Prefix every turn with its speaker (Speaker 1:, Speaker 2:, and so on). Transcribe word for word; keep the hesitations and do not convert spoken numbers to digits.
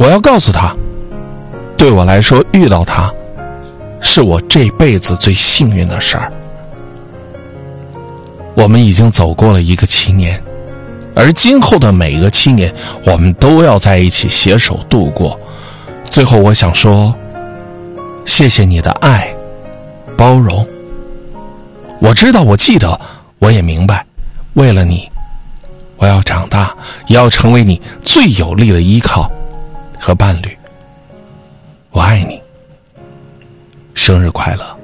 Speaker 1: 我要告诉他，对我来说遇到他是我这辈子最幸运的事儿。我们已经走过了一个七年，而今后的每个七年我们都要在一起携手度过。最后我想说，谢谢你的爱包容。我知道，我记得，我也明白，为了你我要长大，也要成为你最有力的依靠和伴侣。我爱你，生日快乐。